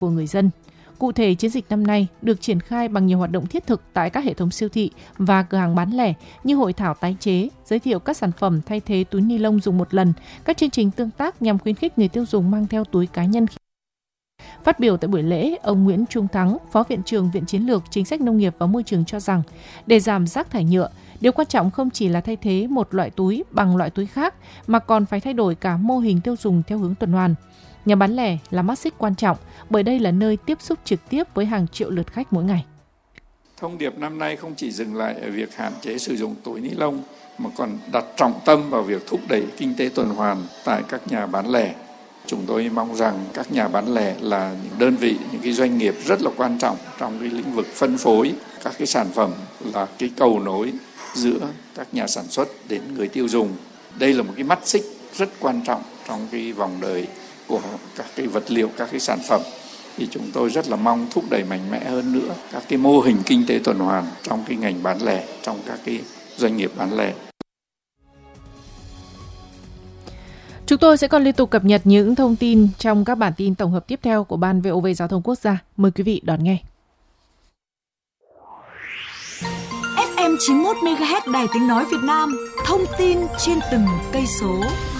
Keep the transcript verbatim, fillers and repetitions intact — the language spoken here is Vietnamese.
của người dân. Cụ thể, chiến dịch năm nay được triển khai bằng nhiều hoạt động thiết thực tại các hệ thống siêu thị và cửa hàng bán lẻ như hội thảo tái chế, giới thiệu các sản phẩm thay thế túi ni lông dùng một lần, các chương trình tương tác nhằm khuyến khích người tiêu dùng mang theo túi cá nhân. Phát biểu tại buổi lễ, ông Nguyễn Trung Thắng, Phó Viện trưởng Viện Chiến lược Chính sách Nông nghiệp và Môi trường cho rằng, để giảm rác thải nhựa, điều quan trọng không chỉ là thay thế một loại túi bằng loại túi khác, mà còn phải thay đổi cả mô hình tiêu dùng theo hướng tuần hoàn. Nhà bán lẻ là mắt xích quan trọng, bởi đây là nơi tiếp xúc trực tiếp với hàng triệu lượt khách mỗi ngày. Thông điệp năm nay không chỉ dừng lại ở việc hạn chế sử dụng túi ni lông, mà còn đặt trọng tâm vào việc thúc đẩy kinh tế tuần hoàn tại các nhà bán lẻ. Chúng tôi mong rằng các nhà bán lẻ là những đơn vị, những cái doanh nghiệp rất là quan trọng trong cái lĩnh vực phân phối các cái sản phẩm, là cái cầu nối giữa các nhà sản xuất đến người tiêu dùng. Đây là một cái mắt xích rất quan trọng trong cái vòng đời của các cái vật liệu, các cái sản phẩm. Thì chúng tôi rất là mong thúc đẩy mạnh mẽ hơn nữa các cái mô hình kinh tế tuần hoàn trong cái ngành bán lẻ, trong các cái doanh nghiệp bán lẻ. Chúng tôi sẽ còn liên tục cập nhật những thông tin trong các bản tin tổng hợp tiếp theo của Ban vê o vê Giao thông Quốc gia. Mời quý vị đón nghe. ép em chín mươi mốt mê ga héc Đài Tiếng Nói Việt Nam, thông tin trên từng cây số.